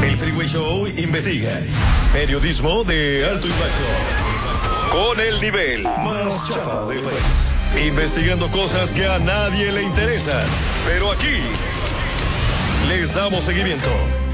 El Freeway Show investiga. Periodismo de alto impacto. Con el nivel más chafa del país. Investigando cosas que a nadie le interesan. Pero aquí les damos seguimiento.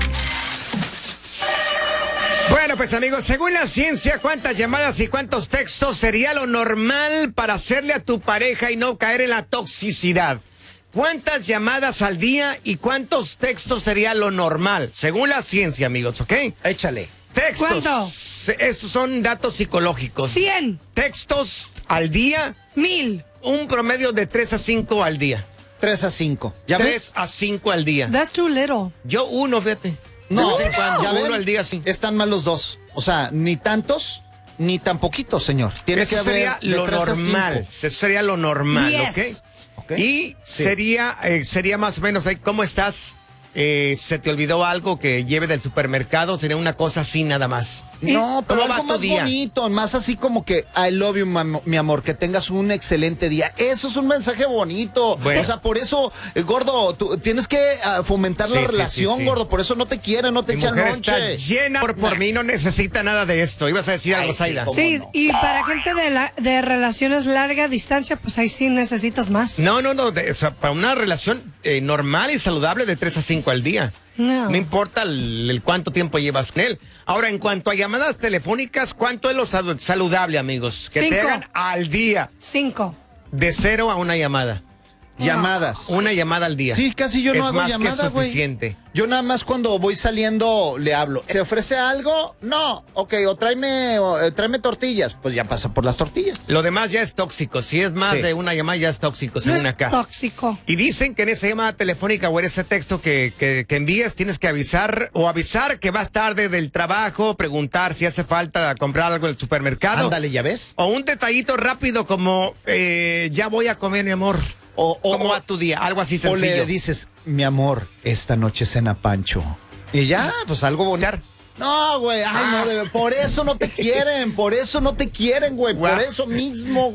Bueno, pues amigos, según la ciencia, ¿cuántas llamadas y cuántos textos sería lo normal para hacerle a tu pareja y no caer en la toxicidad? ¿Cuántas llamadas al día y cuántos textos sería lo normal? Según la ciencia, amigos, ¿ok? Échale. Textos. ¿Cuánto? Estos son datos psicológicos. 100. Textos al día, 1000. un promedio de 3 a 5 al día. 3 a 5. ¿Ya 3 ves? a 5 al día. That's too little. Yo uno, fíjate. No, De vez en cuando, ¿ya ven? uno al día, sí. Están mal los dos. O sea, ni tantos, ni tan poquitos, señor. Tiene que Eso haber sería de lo 3 a 5. normal. Eso sería lo normal, 10. ¿ok? Y Sí. sería más o menos, ¿cómo estás? ¿Se te olvidó algo que lleve del supermercado? Sería una cosa así nada más. No, pero ¿Cómo va algo tu más día? bonito, más así como que I love you, mi amor, que tengas un excelente día. Eso es un mensaje bonito. Bueno. O sea, por eso, gordo, tú tienes que fomentar Sí, la sí, relación, sí. gordo. Por eso no te quieren, no te Mi echan mujer está lonche. llena por mí, no necesita nada de esto. Ibas a decir algo, Ay, sí, Zaida. ¿cómo? Sí, no? y para gente de relaciones larga distancia, pues ahí sí necesitas más. No, o sea, para una relación normal y saludable de 3 a 5 al día. No. No importa el cuánto tiempo llevas con él. Ahora, en cuanto a llamadas telefónicas, ¿cuánto es lo saludable, amigos? Que 5. te hagan al día 5. de 0 a una llamada. Llamadas. Una llamada al día. Sí, casi yo no es hago más llamada, que güey. suficiente. Yo nada más cuando voy saliendo le hablo. ¿Te ofrece algo? No. Ok, o tráeme tortillas. Pues ya pasa por las tortillas. Lo demás ya es tóxico. Si es más Sí. de una llamada, ya es tóxico, No según es acá. tóxico. Y dicen que en esa llamada telefónica o en ese texto que envíes tienes que avisar que vas tarde del trabajo, preguntar si hace falta comprar algo del supermercado. Ándale, ¿ya ves? O un detallito rápido como ya voy a comer, mi amor. ¿Cómo va tu día? Algo así O sencillo. le dices, mi amor, esta noche cena Pancho. Y ya, pues algo bonito. No, güey, ay, no, por eso no te quieren, güey, por eso mismo,